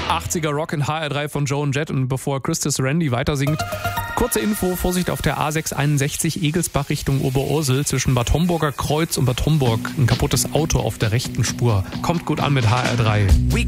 80er Rock in HR3 von Joe und Jet, und bevor Christus Randy weitersingt, kurze Info: Vorsicht auf der A661 Egelsbach Richtung Oberursel zwischen Bad Homburger Kreuz und Bad Homburg. Ein kaputtes Auto auf der rechten Spur. Kommt gut an mit HR3.